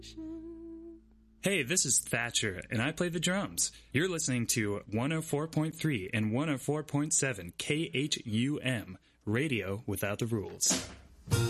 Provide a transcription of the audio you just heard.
Hey, this is Thatcher, and I play the drums. You're listening to 104.3 and 104.7 KHUM, Radio Without the Rules.